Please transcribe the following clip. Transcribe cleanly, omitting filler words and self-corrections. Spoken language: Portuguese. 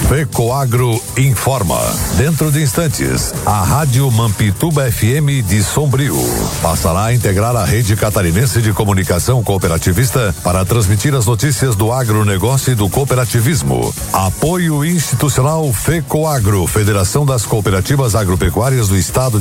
FECOAGRO informa. Dentro de instantes, a Rádio Mampituba FM de Sombrio passará a integrar a rede catarinense de comunicação cooperativista para transmitir as notícias do agronegócio e do cooperativismo. Apoio institucional FECOAGRO, Federação das Cooperativas Agropecuárias do Estado